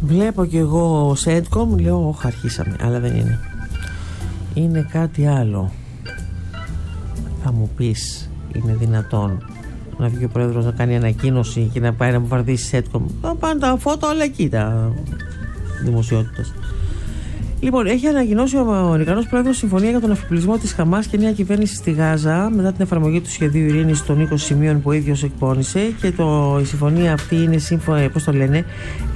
Βλέπω κι εγώ Setcom, λέω όχι αρχίσαμε, αλλά δεν είναι. Είναι κάτι άλλο. Θα μου πεις, είναι δυνατόν να βγει ο πρόεδρος να κάνει ανακοίνωση και να πάει να βομβαρδίσει Setcom? Θα πάνε τα φώτα όλα εκεί, τα δημοσιότητας. Λοιπόν, έχει ανακοινώσει ο Αμερικανός πρόεδρος συμφωνία για τον αφιπλισμό της Χαμάς και νέα κυβέρνηση στη Γάζα μετά την εφαρμογή του σχεδίου ειρήνης των 20 σημείων που ο ίδιος εκπώνησε. Και η συμφωνία αυτή είναι σύμφωνα, πώς το λένε,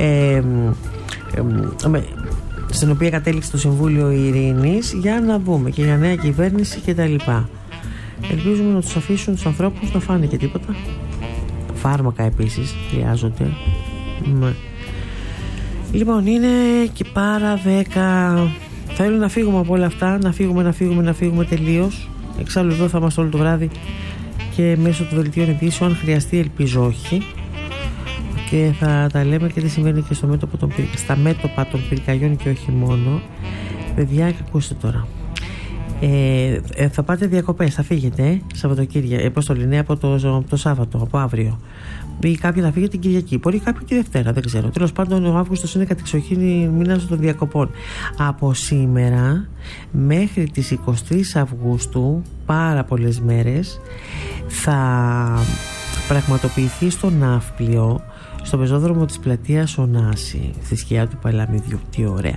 στην οποία κατέληξε το Συμβούλιο Ειρήνης για να δούμε και για νέα κυβέρνηση κτλ. Ελπίζουμε να τους αφήσουν τους ανθρώπους να φάνε και τίποτα. Φάρμακα επίσης χρειάζονται. Λοιπόν, είναι και πάρα 10. Θέλω να φύγουμε από όλα αυτά. Να φύγουμε τελείως. Εξάλλου εδώ θα είμαστε όλο το βράδυ και μέσω του δελτίων ειδήσεων, αν χρειαστεί, ελπίζω όχι. Και θα τα λέμε και τι συμβαίνει και στα μέτωπα των πυρκαγιών και όχι μόνο. Παιδιά, ακούστε τώρα. Θα πάτε διακοπές, θα φύγετε Σαββατοκύριακο, πώς το λένε, από το Σάββατο, από αύριο. Ή κάποιοι θα φύγετε την Κυριακή, μπορεί κάποιοι και Δευτέρα, δεν ξέρω. Τέλος πάντων, ο Αύγουστος είναι κατεξοχήν μήνας των διακοπών. Από σήμερα μέχρι τις 23 Αυγούστου, πάρα πολλές μέρες, θα πραγματοποιηθεί στο Ναύπλιο, στο πεζόδρομο της πλατείας Ωνάση, στη σκιά του Παλαμιδιού. Τι ωραία.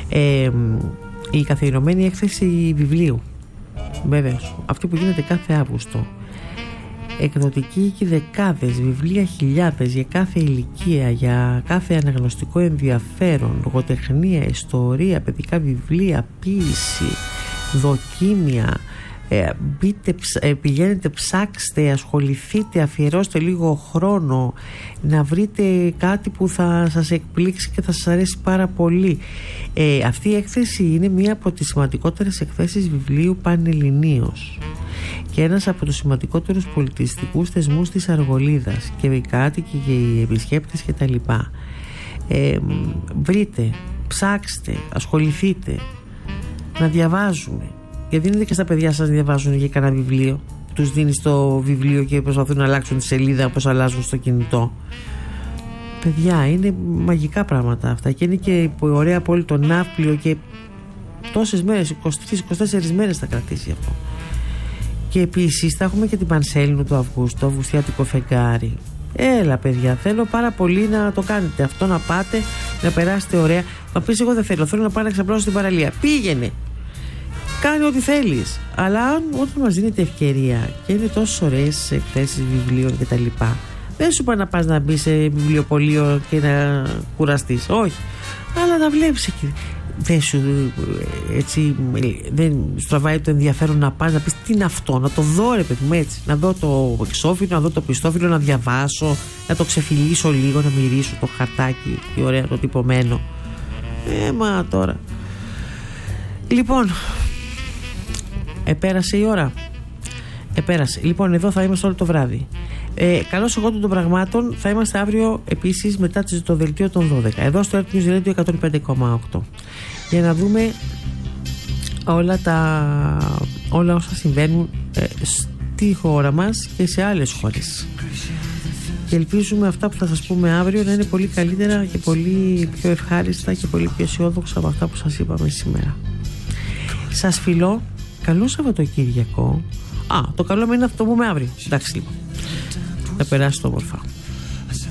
Η καθιερωμένη έκθεση βιβλίου, βέβαιως, αυτή που γίνεται κάθε Αύγουστο. Εκδοτική και δεκάδες βιβλία, χιλιάδες, για κάθε ηλικία, για κάθε αναγνωστικό ενδιαφέρον, λογοτεχνία, ιστορία, παιδικά βιβλία, ποίηση, δοκίμια. Πηγαίνετε, ψάξτε, ασχοληθείτε, αφιερώστε λίγο χρόνο να βρείτε κάτι που θα σας εκπλήξει και θα σας αρέσει πάρα πολύ. Αυτή η έκθεση είναι μία από τις σημαντικότερες εκθέσεις βιβλίου πανελληνίως και ένας από τους σημαντικότερους πολιτιστικούς θεσμούς της Αργολίδας, και οι κάτοικοι και οι επισκέπτες και τα λοιπά. Βρείτε, ψάξτε, ασχοληθείτε, να διαβάζουμε. Και δίνετε και στα παιδιά σας να διαβάζουν για κανένα βιβλίο. Τους δίνεις το βιβλίο και προσπαθούν να αλλάξουν τη σελίδα όπως αλλάζουν στο κινητό. Παιδιά, είναι μαγικά πράγματα αυτά. Και είναι και ωραία πόλη το Ναύπλιο και τόσες μέρες, 23-24 μέρες θα κρατήσει αυτό. Και επίσης θα έχουμε και την Πανσέλινο του Αυγούστου, το Αυγουστιάτικο φεγγάρι. Έλα παιδιά, θέλω πάρα πολύ να το κάνετε αυτό, να πάτε, να περάσετε ωραία. Θα πεις εγώ δεν θέλω να πάω να ξαπλώσω στην παραλία. Πήγαινε! Κάνε ό,τι θέλεις. Αλλά όταν μας δίνεται ευκαιρία και είναι τόσες ωραίες εκθέσεις βιβλίων κτλ., δεν σου πάει να πας να μπεις σε βιβλιοπωλείο και να κουραστείς. Όχι. Αλλά να βλέπεις εκεί. Δεν σου τραβάει το ενδιαφέρον να πας να πεις τι είναι αυτό, να το δω ρε παιδί μου, έτσι. Να δω το εξώφυλλο, να δω το πιστόφυλλο, να διαβάσω, να το ξεφυλίσω λίγο, να μυρίσω το χαρτάκι, τι ωραία το τυπωμένο. Μα τώρα. Λοιπόν, επέρασε η ώρα. Επέρασε. Λοιπόν, εδώ θα είμαστε όλο το βράδυ. Καλώς εγώ των πραγμάτων. Θα είμαστε αύριο επίσης μετά το δελτίο των 12. Εδώ στο Earth News Radio 105,8. Για να δούμε όλα όσα συμβαίνουν στη χώρα μας και σε άλλες χώρες. Και ελπίζουμε αυτά που θα σας πούμε αύριο να είναι πολύ καλύτερα και πολύ πιο ευχάριστα και πολύ πιο αισιόδοξα από αυτά που σας είπαμε σήμερα. Σας φιλώ. Καλό Σαββατοκύριακο. Το καλό με είναι αυτό που πούμε αύριο. Εντάξει λοιπόν. Θα περάσει το όμορφα.